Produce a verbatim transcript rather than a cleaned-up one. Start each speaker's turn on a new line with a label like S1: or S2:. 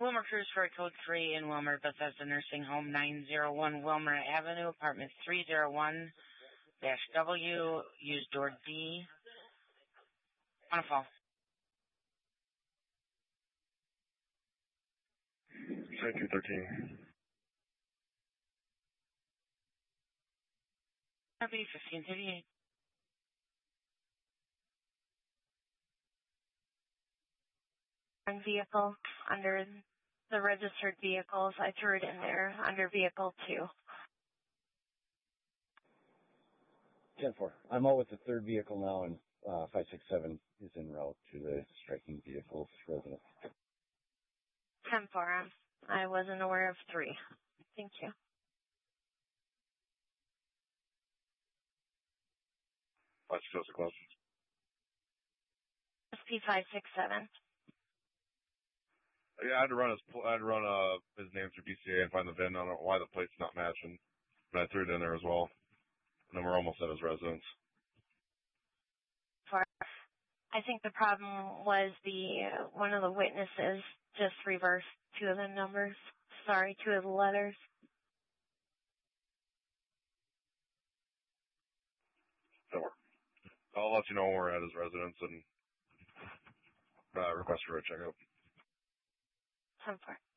S1: Wilmer Cruz for code three in Wilmer, Bethesda Nursing Home, nine oh one Wilmer Avenue, apartment three oh one dash W, use door D. On a fall.
S2: seventeen thirteen.
S1: Copy, fifteen thirty-eight.
S3: One vehicle under the registered vehicles. I threw it in there under vehicle two.
S4: ten four. I'm out with the third vehicle now, and uh, five six seven is en route to the striking vehicle's residence.
S3: ten four. I wasn't aware of three. Thank you.
S2: Five six seven.
S3: S P five six seven.
S2: Yeah, I had to run his, I had to run uh, his name through D C A and find the V I N. I don't know why the plate's not matching, but I threw it in there as well. And then we're almost at his residence.
S3: I think the problem was the uh, one of the witnesses just reversed two of the numbers. Sorry, two of the letters.
S2: Don't worry. I'll let you know when we're at his residence and uh, request for a checkup.
S3: ten four.